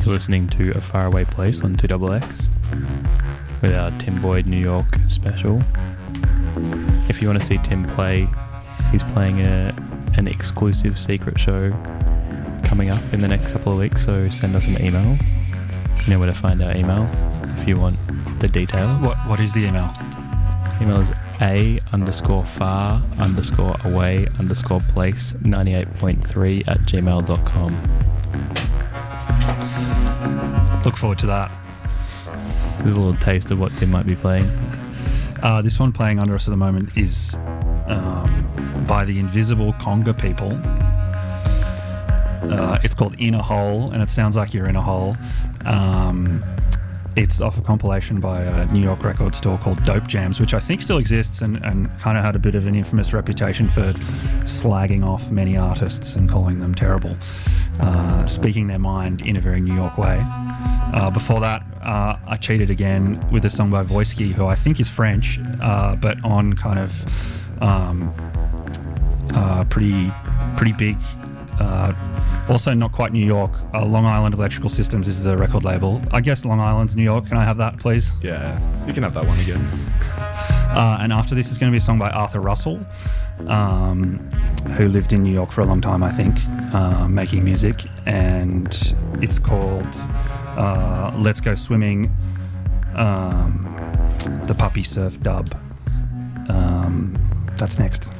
You're listening to A Faraway Place on 2XX with our Tim Boyd New York special. If you want to see Tim play, he's playing an exclusive secret show coming up in the next couple of weeks, so send us an email. You know where to find our email if you want the details. What is the email? Email is a_far_away_place98.3 @gmail.com. Look forward to that. There's a little taste of what Tim might be playing. This one playing under us at the moment is by the Invisible Conga People. It's called In a Hole, and it sounds like you're in a hole. It's off a compilation by a New York record store called Dope Jams, which I think still exists and kind of had a bit of an infamous reputation for slagging off many artists and calling them terrible, speaking their mind in a very New York way. Before that, I cheated again with a song by Voisky, who I think is French, but on kind of pretty big, also not quite New York. Long Island Electrical Systems is the record label. I guess Long Island's New York. Can I have that, please? Yeah, you can have that one again. And after this is going to be a song by Arthur Russell, who lived in New York for a long time, I think, making music. And it's called Let's Go Swimming, the Puppy Surf dub. That's next.